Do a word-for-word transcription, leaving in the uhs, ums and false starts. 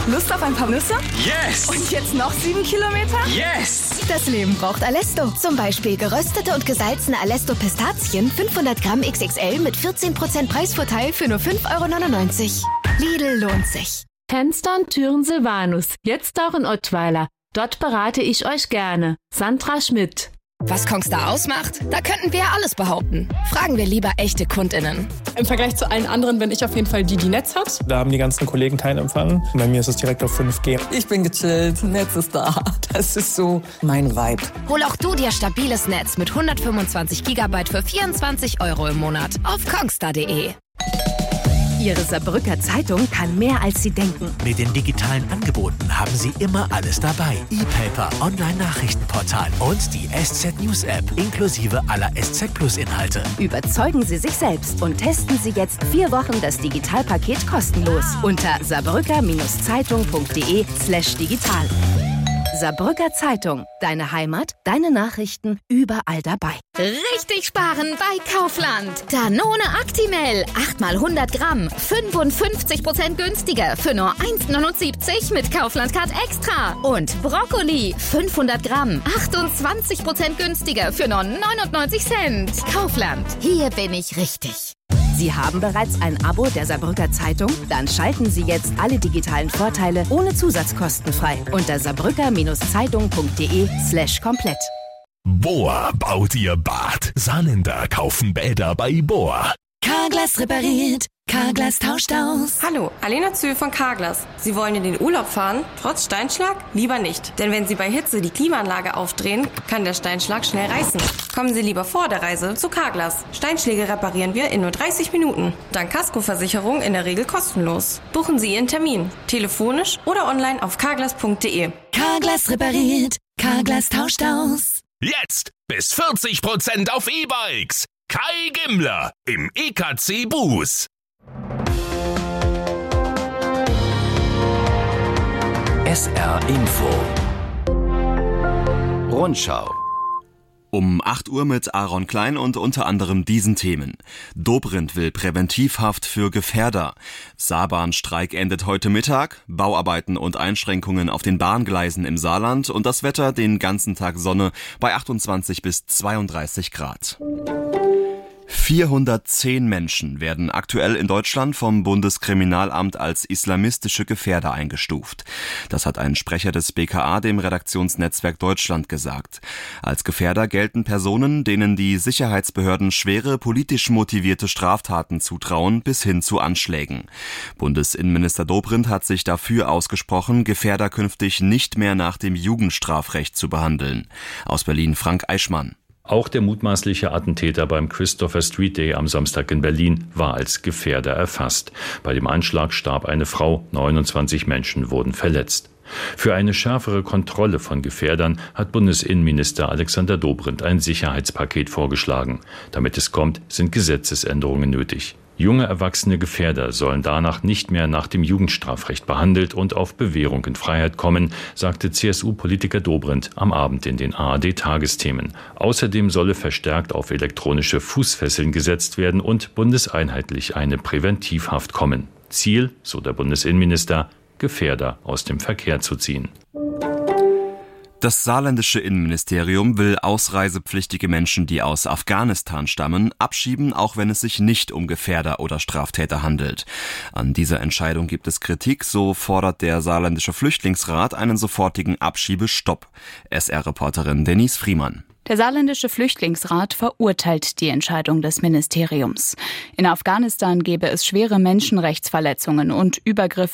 Lust auf ein paar Nüsse? Yes! Und jetzt noch sieben Kilometer? Yes! Das Leben braucht Alesto. Zum Beispiel geröstete und gesalzene Alesto-Pistazien fünfhundert Gramm X X L mit vierzehn Prozent Preisvorteil für nur fünf Euro neunundneunzig. Lidl lohnt sich. Fenster und Türen Silvanus, jetzt auch in Ottweiler. Dort berate ich euch gerne. Sandra Schmidt. Was Kongstar ausmacht? Da könnten wir alles behaupten. Fragen wir lieber echte KundInnen. Im Vergleich zu allen anderen bin ich auf jeden Fall die, die Netz hat. Da haben die ganzen Kollegen keinen Empfang. Bei mir ist es direkt auf fünf G. Ich bin gechillt, Netz ist da. Das ist so mein Vibe. Hol auch du dir stabiles Netz mit hundertfünfundzwanzig Gigabyte für vierundzwanzig Euro im Monat auf kongstar punkt de. Ihre Saarbrücker Zeitung kann mehr, als Sie denken. Mit den digitalen Angeboten haben Sie immer alles dabei. E-Paper, Online-Nachrichtenportal und die S Z News App inklusive aller S Z Plus Inhalte. Überzeugen Sie sich selbst und testen Sie jetzt vier Wochen das Digitalpaket kostenlos unter saarbrücker-zeitung punkt de slash digital. Saarbrücker Zeitung. Deine Heimat, deine Nachrichten, überall dabei. Richtig sparen bei Kaufland. Danone Actimel. acht mal hundert Gramm. fünfundfünfzig Prozent günstiger für nur eins neunundsiebzig mit Kaufland-Card Extra. Und Brokkoli. fünfhundert Gramm. achtundzwanzig Prozent günstiger für nur neunundneunzig Cent. Kaufland. Hier bin ich richtig. Sie haben bereits ein Abo der Saarbrücker Zeitung? Dann schalten Sie jetzt alle digitalen Vorteile ohne Zusatzkosten frei unter saarbrücker-zeitung punkt de slash komplett. Bohr baut ihr Bad. Saarländer kaufen Bäder bei Bohr. Carglass repariert. Carglass tauscht aus. Hallo, Alena Zühl von Carglass. Sie wollen in den Urlaub fahren, trotz Steinschlag? Lieber nicht. Denn wenn Sie bei Hitze die Klimaanlage aufdrehen, kann der Steinschlag schnell reißen. Kommen Sie lieber vor der Reise zu Carglass. Steinschläge reparieren wir in nur dreißig Minuten. Dank Kaskoversicherung in der Regel kostenlos. Buchen Sie Ihren Termin. Telefonisch oder online auf carglass punkt de. Carglass repariert. Carglass tauscht aus. Jetzt bis vierzig Prozent auf E-Bikes. Kai Gimmler im E K C Buß. S R Info Rundschau. Um acht Uhr mit Aaron Klein und unter anderem diesen Themen. Dobrindt will Präventivhaft für Gefährder. Saarbahnstreik endet heute Mittag. Bauarbeiten und Einschränkungen auf den Bahngleisen im Saarland und das Wetter den ganzen Tag Sonne bei achtundzwanzig bis zweiunddreißig Grad. vierhundertzehn Menschen werden aktuell in Deutschland vom Bundeskriminalamt als islamistische Gefährder eingestuft. Das hat ein Sprecher des B K A dem Redaktionsnetzwerk Deutschland gesagt. Als Gefährder gelten Personen, denen die Sicherheitsbehörden schwere politisch motivierte Straftaten zutrauen, bis hin zu Anschlägen. Bundesinnenminister Dobrindt hat sich dafür ausgesprochen, Gefährder künftig nicht mehr nach dem Jugendstrafrecht zu behandeln. Aus Berlin Frank Eichmann. Auch der mutmaßliche Attentäter beim Christopher Street Day am Samstag in Berlin war als Gefährder erfasst. Bei dem Anschlag starb eine Frau, neunundzwanzig Menschen wurden verletzt. Für eine schärfere Kontrolle von Gefährdern hat Bundesinnenminister Alexander Dobrindt ein Sicherheitspaket vorgeschlagen. Damit es kommt, sind Gesetzesänderungen nötig. Junge erwachsene Gefährder sollen danach nicht mehr nach dem Jugendstrafrecht behandelt und auf Bewährung in Freiheit kommen, sagte C S U-Politiker Dobrindt am Abend in den A R D-Tagesthemen. Außerdem solle verstärkt auf elektronische Fußfesseln gesetzt werden und bundeseinheitlich eine Präventivhaft kommen. Ziel, so der Bundesinnenminister, Gefährder aus dem Verkehr zu ziehen. Das saarländische Innenministerium will ausreisepflichtige Menschen, die aus Afghanistan stammen, abschieben, auch wenn es sich nicht um Gefährder oder Straftäter handelt. An dieser Entscheidung gibt es Kritik, so fordert der saarländische Flüchtlingsrat einen sofortigen Abschiebestopp. S R-Reporterin Denise Friemann. Der saarländische Flüchtlingsrat verurteilt die Entscheidung des Ministeriums. In Afghanistan gebe es schwere Menschenrechtsverletzungen und Übergriffe